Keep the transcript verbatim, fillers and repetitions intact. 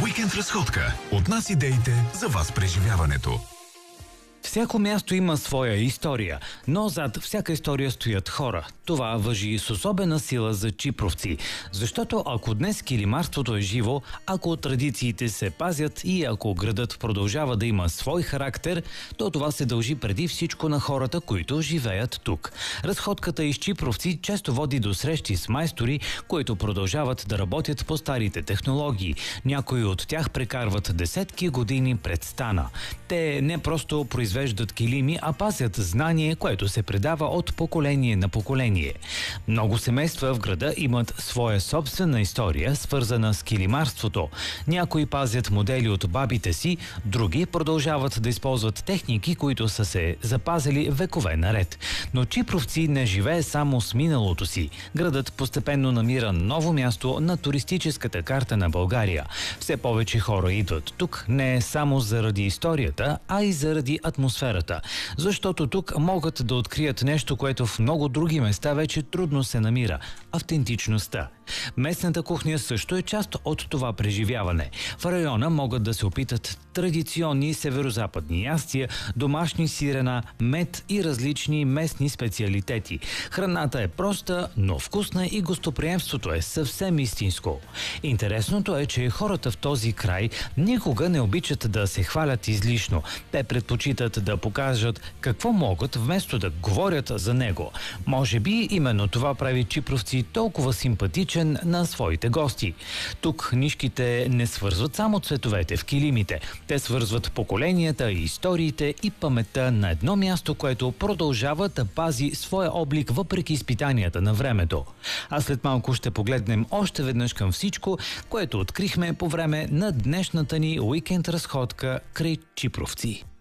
Уикенд разходка. От нас идеите за вас преживяването. Всяко място има своя история, но зад всяка история стоят хора. Това важи с особена сила за чипровци, защото ако днес килимарството е живо, ако традициите се пазят и ако градът продължава да има свой характер, то това се дължи преди всичко на хората, които живеят тук. Разходката из Чипровци често води до срещи с майстори, които продължават да работят по старите технологии. Някои от тях прекарват десетки години пред стана. Те не просто произвеждат килими, а пазят знание, което се предава от поколение на поколение. Много семейства в града имат своя собствена история, свързана с килимарството. Някои пазят модели от бабите си, други продължават да използват техники, които са се запазили векове наред. Но Чипровци не живее само с миналото си. Градът постепенно намира ново място на туристическата карта на България. Все повече хора идват тук не само заради историята, а и заради атмосферата. Защото тук могат да открият нещо, което в много други места вече трудно се намира – автентичността. Местната кухня също е част от това преживяване. В района могат да се опитат традиционни северозападни ястия, домашни сирена, мед и различни местни специалитети. Храната е проста, но вкусна и гостоприемството е съвсем истинско. Интересното е, че хората в този край никога не обичат да се хвалят излишно. Те предпочитат да покажат какво могат, вместо да говорят за него. Може би именно това прави Чипровци толкова симпатичен на своите гости. Тук нишките не свързват само цветовете в килимите. Те свързват поколенията, историите и паметта на едно място, което продължава да пази своя облик въпреки изпитанията на времето. А след малко ще погледнем още веднъж към всичко, което открихме по време на днешната ни уикенд разходка край Чипровци.